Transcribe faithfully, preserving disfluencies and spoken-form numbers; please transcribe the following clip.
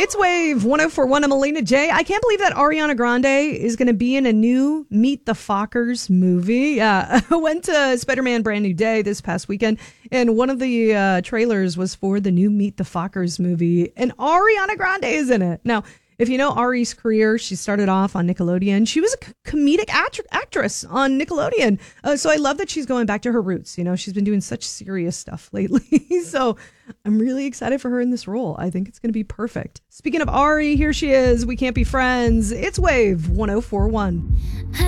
It's Wave one oh four point one. I'm Alina J. I can't believe that Ariana Grande is going to be in a new Meet the Fockers movie. Yeah, I went to Spider-Man Brand New Day this past weekend, and one of the uh, trailers was for the new Meet the Fockers movie, and Ariana Grande is in it. Now, if you know Ari's career, she started off on Nickelodeon. She was a comedic act- actress on Nickelodeon. Uh, so I love that she's going back to her roots. You know, she's been doing such serious stuff lately. So I'm really excited for her in this role. I think it's going to be perfect. Speaking of Ari, here she is. We Can't Be Friends. It's Wave one oh four point one.